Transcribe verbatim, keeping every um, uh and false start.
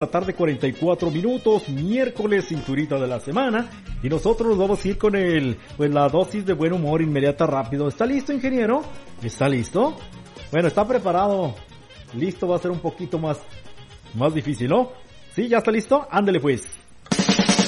La tarde, cuarenta y cuatro minutos, miércoles, cinturita de la semana, y nosotros nos vamos a ir con el, pues la dosis de buen humor inmediata, rápido. ¿Está listo, ingeniero? ¿Está listo? Bueno, ¿está preparado? Listo, va a ser un poquito más, más difícil, ¿no? ¿Sí? ¿Ya está listo? Ándale pues.